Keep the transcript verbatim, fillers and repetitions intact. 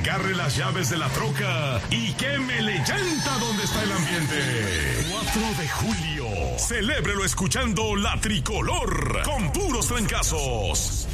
agarre las llaves de la troca y quémele llanta donde está el ambiente. cuatro de julio, celébrelo escuchando La Tricolor con puros trancazos.